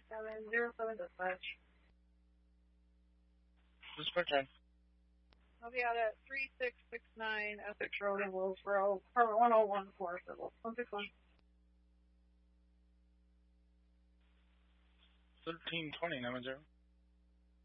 3707 dispatch. Dispatch on. I'll be out at 3669 Essex Road in Willsboro, apartment 1014, civil. 161. 1320, 90.